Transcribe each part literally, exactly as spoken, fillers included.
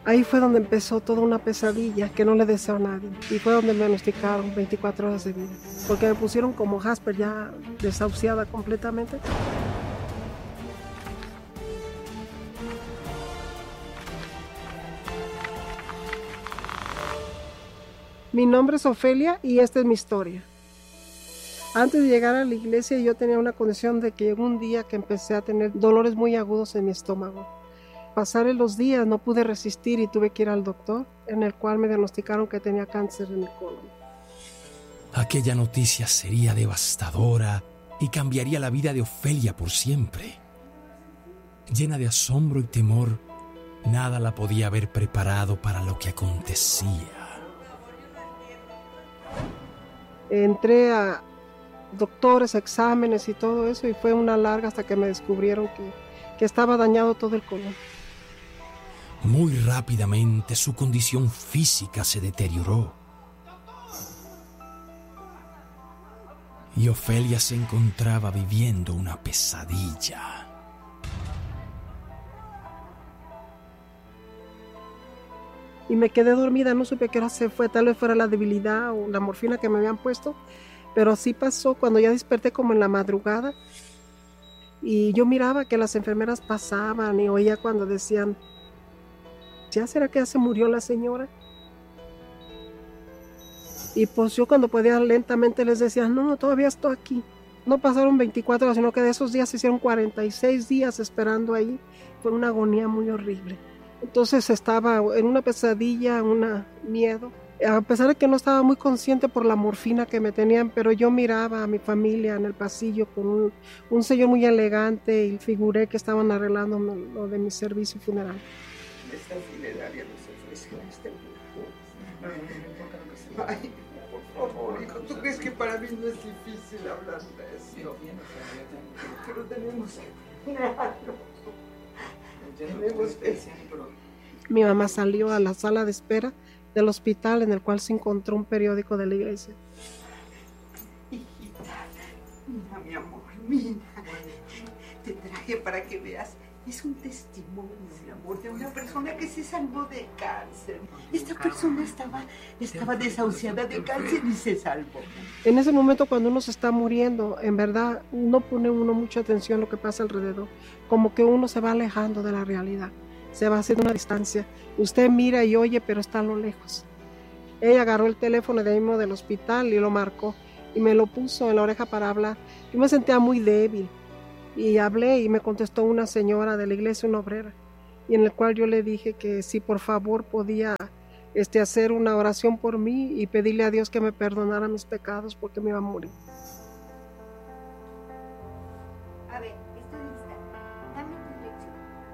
Ahí fue donde empezó toda una pesadilla que no le deseo a nadie. Y fue donde me diagnosticaron veinticuatro horas de vida. Porque me pusieron como Jasper, ya desahuciada completamente. Mi nombre es Ofelia y esta es mi historia. Antes de llegar a la iglesia yo tenía una condición de que llegó un día que empecé a tener dolores muy agudos en mi estómago. Pasaron los días, no pude resistir y tuve que ir al doctor, en el cual me diagnosticaron que tenía cáncer en el colon. Aquella noticia sería devastadora y cambiaría la vida de Ofelia por siempre. Llena de asombro y temor, nada la podía haber preparado para lo que acontecía. Entré a doctores, exámenes y todo eso, y fue una larga hasta que me descubrieron que, que estaba dañado todo el colon. Muy rápidamente su condición física se deterioró. Y Ofelia se encontraba viviendo una pesadilla. Y me quedé dormida, no supe qué hora se fue, tal vez fuera la debilidad o la morfina que me habían puesto, pero así pasó cuando ya desperté como en la madrugada. Y yo miraba que las enfermeras pasaban y oía cuando decían, ¿ya será que ya se murió la señora? Y pues yo cuando podía lentamente les decía, no, todavía estoy aquí. No pasaron veinticuatro horas, sino que de esos días se hicieron cuarenta y seis días esperando ahí. Fue una agonía muy horrible. Entonces estaba en una pesadilla, un miedo. A pesar de que no estaba muy consciente por la morfina que me tenían, pero yo miraba a mi familia en el pasillo con un, un señor muy elegante y figuré que estaban arreglando lo de mi servicio funeral. Esta funeraria nos ofreció este grupo. Ay, por favor, hijo, ¿tú crees que para mí no es difícil hablar de esto? Pero tenemos que curarlo. Tenemos que... Mi mamá salió a la sala de espera del hospital en el cual se encontró un periódico de la iglesia. Hijita, mira mi amor, mira. Te traje para que veas. Es un testimonio, mi amor, de una persona que se salvó de cáncer. Esta persona estaba, estaba desahuciada de cáncer y se salvó. En ese momento cuando uno se está muriendo, en verdad no pone uno mucha atención a lo que pasa alrededor. Como que uno se va alejando de la realidad, se va haciendo una distancia. Usted mira y oye, pero está a lo lejos. Ella agarró el teléfono de ahí mismo del hospital y lo marcó y me lo puso en la oreja para hablar. Yo me sentía muy débil. Y hablé y me contestó una señora de la iglesia, una obrera, y en el cual yo le dije que si por favor podía este, hacer una oración por mí y pedirle a Dios que me perdonara mis pecados porque me iba a morir. A ver, estoy lista. Dame tu dirección.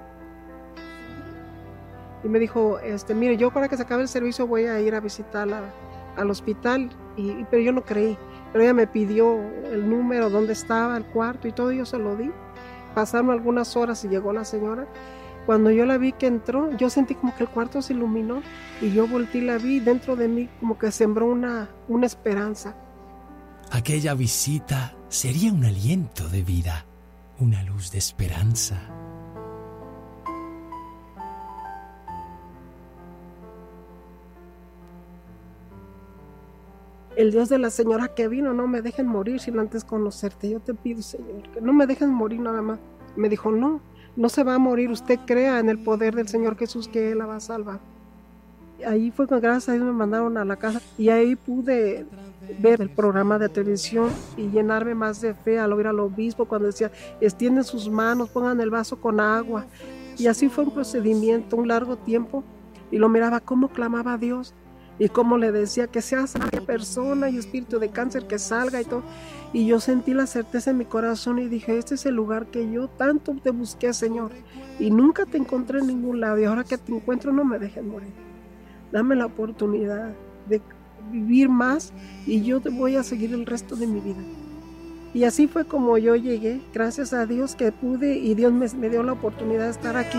Y me dijo, este, mire, yo para que se acabe el servicio voy a ir a visitarla al hospital, y, pero yo no creí. Pero ella me pidió el número, dónde estaba el cuarto y todo, y yo se lo di. Pasaron algunas horas y llegó la señora. Cuando yo la vi que entró, yo sentí como que el cuarto se iluminó y yo volteé y la vi, dentro de mí como que sembró una, una esperanza. Aquella visita sería un aliento de vida, una luz de esperanza. El Dios de la señora que vino, no me dejen morir sin antes conocerte. Yo te pido, Señor, que no me dejen morir nada más. Me dijo, no, no se va a morir. Usted crea en el poder del Señor Jesús que Él la va a salvar. Ahí fue con gracias a Dios me mandaron a la casa y ahí pude ver el programa de televisión y llenarme más de fe al oír al obispo cuando decía, extienden sus manos, pongan el vaso con agua. Y así fue un procedimiento, un largo tiempo, y lo miraba cómo clamaba a Dios. Y como le decía que sea sana persona y espíritu de cáncer que salga y todo. Y yo sentí la certeza en mi corazón y dije, este es el lugar que yo tanto te busqué, Señor. Y nunca te encontré en ningún lado. Y ahora que te encuentro, no me dejes morir. Dame la oportunidad de vivir más y yo te voy a seguir el resto de mi vida. Y así fue como yo llegué. Gracias a Dios que pude y Dios me, me dio la oportunidad de estar aquí.